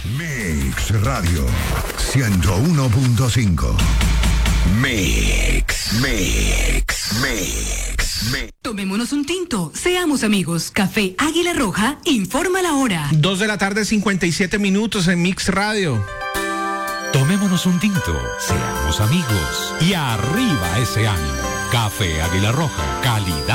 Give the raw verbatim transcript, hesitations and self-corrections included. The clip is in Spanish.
Mix Radio ciento uno punto cinco. Mix, Mix, Mix, Mix. Tomémonos un tinto, seamos amigos. Café Águila Roja informa la hora. Dos de la tarde, cincuenta y siete minutos en Mix Radio. Tomémonos un tinto, seamos amigos y arriba ese ánimo. Café Águila Roja, calidad